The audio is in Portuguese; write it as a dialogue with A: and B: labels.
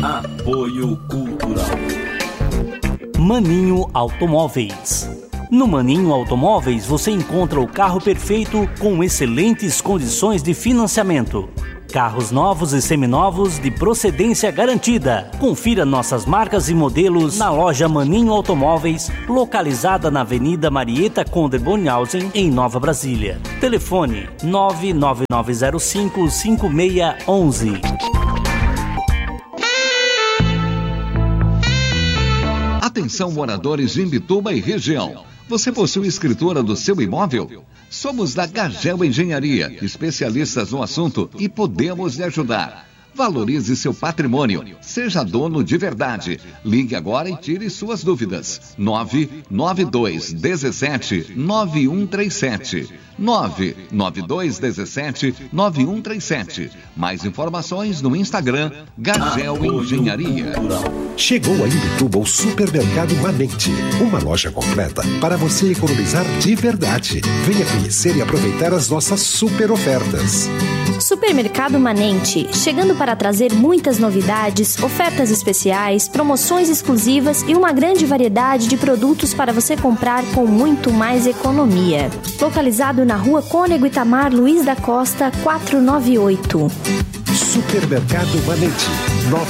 A: Apoio Cultural.
B: Maninho Automóveis. No Maninho Automóveis você encontra o carro perfeito com excelentes condições de financiamento. Carros novos e seminovos de procedência garantida. Confira nossas marcas e modelos na loja Maninho Automóveis, localizada na Avenida Marieta Conde Bonhausen, em Nova Brasília. Telefone 99905-5611.
C: Atenção, moradores de Imbituba e região. Você possui escritura do seu imóvel? Somos da Gagel Engenharia, especialistas no assunto e podemos lhe ajudar. Valorize seu patrimônio. Seja dono de verdade. Ligue agora e tire suas dúvidas. 99217-9137. 99217-9137. Mais informações no Instagram Gagel Engenharia.
D: Chegou a Imbituba o Supermercado Manente, uma loja completa para você economizar de verdade. Venha conhecer e aproveitar as nossas super ofertas.
E: Supermercado Manente, chegando para trazer muitas novidades, ofertas especiais, promoções exclusivas e uma grande variedade de produtos para você comprar com muito mais economia. Localizado na Rua Cônego Itamar Luiz da Costa, 498.
D: Supermercado Manente, Nova